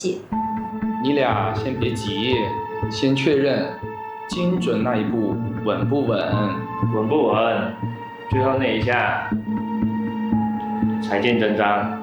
你俩先别急，先确认精准那一步稳不稳？ 稳不稳？最后那一下才见真章。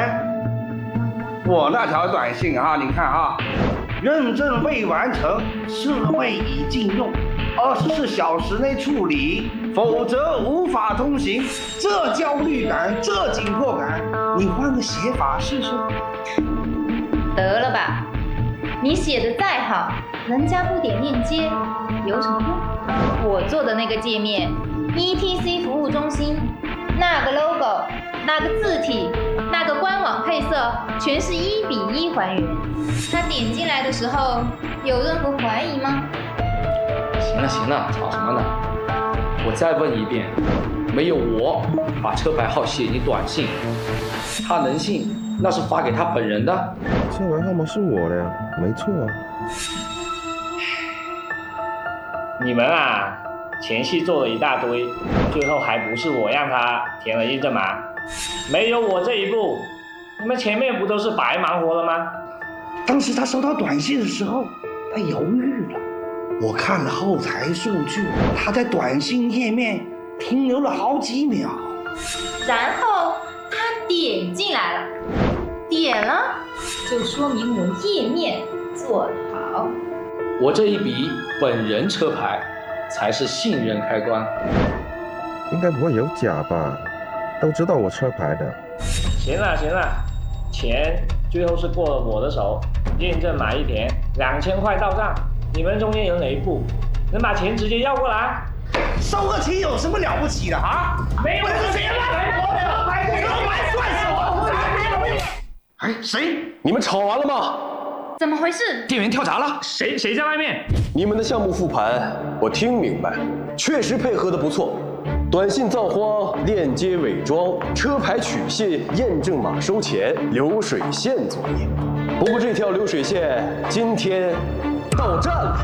我那条短信啊，你看啊，认证未完成，设备已禁用，24小时内处理，否则无法通行。这焦虑感，这紧迫感，你换个写法试试。 得了吧，你写的再好，人家不点链接有什么用？我做的那个界面 ，ETC 服务中心，那个 logo， 那个字体，那个官网配色，全是1:1还原。他点进来的时候，有任何怀疑吗？ 行了，吵什么呢？我再问一遍，没有我把车牌号写你短信，他能信那是发给他本人的？ 车牌号码是我的呀，没错啊。 你们啊，前期做了一大堆，最后还不是我让他填了验证码？没有我这一步，你们前面不都是白忙活了吗？ 当时他收到短信的时候，他犹豫了。我看了后台数据，他在短信页面停留了好几秒， 然后他点进来了，点了就说明我页面做得好。 我这一笔本人车牌才是信任开关。 应该不会有假吧？都知道我车牌的。 行了，钱最后是过了我的手，验证码一填，2000块到账。你们中间有哪一步能把钱直接要过来？ 收个钱有什么了不起的啊？ 没有钱哎，谁？ 你们吵完了吗？ 怎么回事？ 店员跳闸了。 谁在外面？ 你们的项目复盘，我听明白，确实配合得不错。短信造花、链接伪装、车牌取信、验证码收钱、流水线作业。不过这条流水线今天到站了。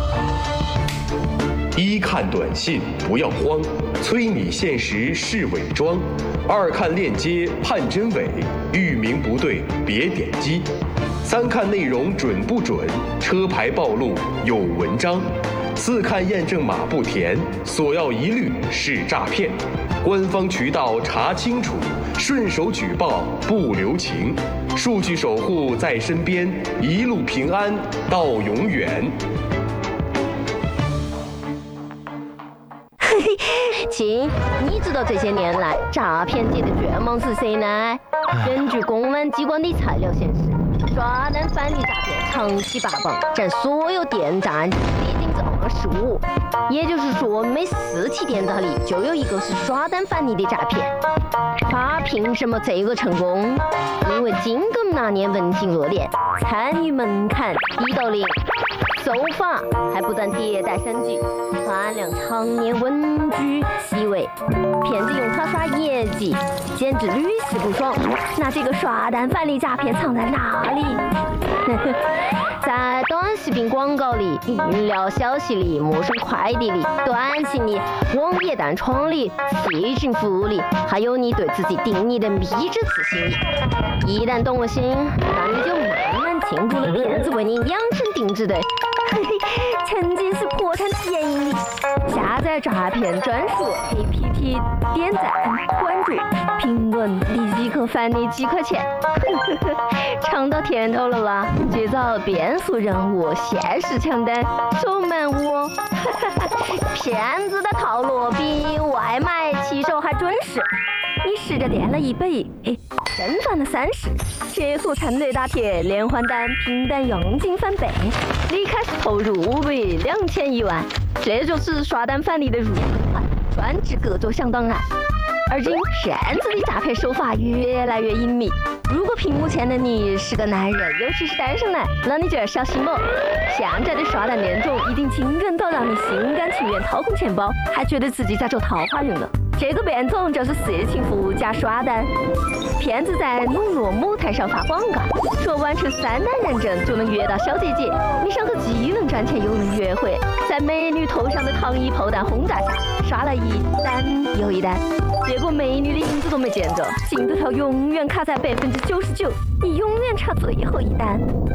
一看短信不要慌，催你限时是伪装；二看链接判真伪，域名不对别点击；三看内容准不准，车牌暴露有文章；四看验证码不填，索要一律是诈骗。官方渠道查清楚，顺手举报不留情。数据守护在身边，一路平安到永远。 亲，你知道这些年来诈骗界的卷王是谁呢？根据公安机关的材料显示，刷单返利诈骗长期霸榜，占所有电诈案件25%，也就是说每4起电诈里就有一个是刷单返利的诈骗。他凭什么这个成功？因为金更那年问题恶劣，参与门槛低到0。手法还不断迭代升级，饭量常年稳居C位，骗子用它刷业绩，简直屡试不爽。那这个刷单返利诈骗藏在哪里？在短视频广告里、饮料消息里、陌生快递里、短信里、网页弹窗里、微信服务里，还有你对自己定义的迷之自信里。一旦动了心，那你就慢慢进入了骗子为你量身定制的曾经是破产电影里。下载诈骗专属 APP， 点赞、关注、评论，立刻返你几块钱。尝到甜头了吧？接着变速任务、限时抢单、手慢舞哦。骗子的套路比外卖骑手还准时。你试着点了100，真赚了30，解锁承兑大铁连环单，拼单佣金翻倍，你开始投入500、2000、1万，这就是刷单返利的入门款，专治各种响当案。而今骗子的诈骗手法越来越隐秘，如果屏幕前的你是个男人，尤其是单身男，那你就要小心了。现在的刷单恋种一定惊人到让你心甘情愿掏空钱包，还觉得自己在走桃花运了。这个变种就是色情服务加刷单。骗子在笼络母台上发广告，说完成3单认证就能约到小姐姐。你想个既能赚钱又能约会，在美女头上的糖衣炮弹轰炸下，刷了一单又一单，结果美女的影子都没见着，进度条永远卡在99%，你永远差最后一单。